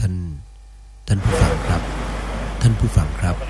ท่านผู้ฟังครับท่านผู้ฟัง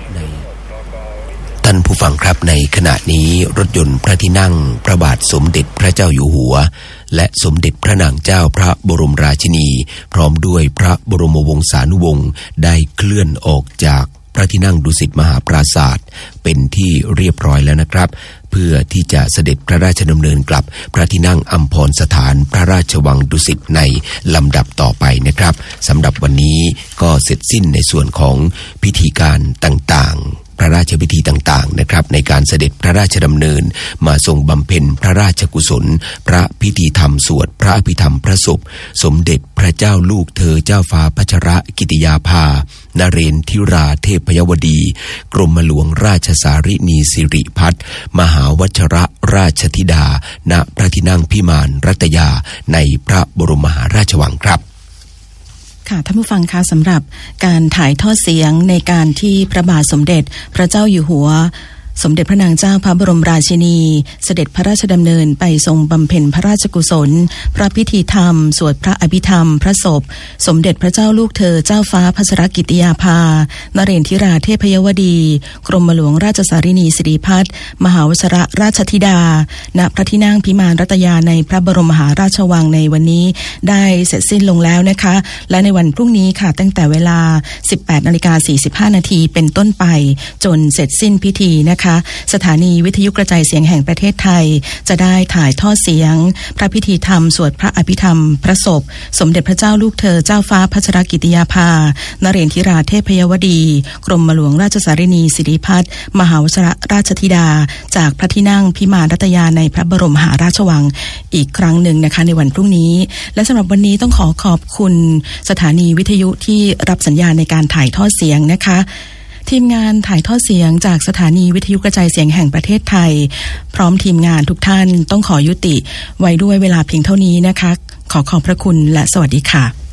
ครับในขณะนี้รถยนต์พระที่นั่งพระบาทสมเด็จพระเจ้าอยู่หัวและสมเด็จพระนางเจ้าพระบรมราชินีพร้อมด้วยพระบรมวงศานุวงศ์ได้เคลื่อนออกจากพระที่นั่งดุสิตมหาปราสาทเป็นที่เรียบร้อยแล้วนะครับเพื่อที่จะเสด็จพระราชดำเนินกลับพระที่นั่งอัมพรสถานพระราชวังดุสิตในลำดับต่อไปนะครับสำหรับวันนี้ก็เสร็จสิ้นในส่วนของพิธีการต่างๆพระราชพิธีต่างๆนะครับในการเสด็จพระราชดำเนินมาทรงบำเพ็ญพระราชกุศลพระพิธีธรรมสวดพระอภิธรรมพระศพสมเด็จพระเจ้าลูกเธอเจ้าฟ้าพัชรกิติยาภานเรนทิราเทพยวดีกรมหลวงราชสารินีสิริพัฒน์มหาวัชรราชธิดาณพระที่นั่งพิมานรัตยาในพระบรมมหาราชวังครับค่ะท่านผู้ฟังคะสำหรับการถ่ายทอดเสียงในการที่พระบาทสมเด็จพระเจ้าอยู่หัวสมเด็จพระนางเจ้าพระบรมราชินีเสด็จพระราชดำเนินไปทรงบำเพ็ญพระราชกุศลพระพิธีธรรมสวดพระอภิธรรมพระศพสมเด็จพระเจ้าลูกเธอเจ้าฟ้าพัชรกิติยาภานเรนทิราเทพยวดีกรมหลวงราชสารินีสิริพัฒน์มหาวชรราชธิดาณพระที่นั่งพิมานรัตยาในพระบรมมหาราชวังในวันนี้ได้เสร็จสิ้นลงแล้วนะคะและในวันพรุ่งนี้ค่ะตั้งแต่เวลา 18:45 น.เป็นต้นไปจนเสร็จสิ้นพิธีนะคะสถานีวิทยุกระจายเสียงแห่งประเทศไทยจะได้ถ่ายทอดเสียงพระพิธีธรรมสวดพระอภิธรรมพระศพสมเด็จพระเจ้าลูกเธอเจ้าฟ้าพัชรกิติยาภานเรนทิราเทพยวดีกรมหลวงราชสารินีสิริพัฒน์มหาวชรราชธิดาจากพระที่นั่งพิมานรัตยาในพระบรมมหาราชวังอีกครั้งหนึ่งนะคะในวันพรุ่งนี้และสำหรับวันนี้ต้องขอบคุณสถานีวิทยุที่รับสัญญาณในการถ่ายทอดเสียงนะคะทีมงานถ่ายทอดเสียงจากสถานีวิทยุกระจายเสียงแห่งประเทศไทยพร้อมทีมงานทุกท่านต้องขอยุติไว้ด้วยเวลาเพียงเท่านี้นะคะขอบพระคุณและสวัสดีค่ะ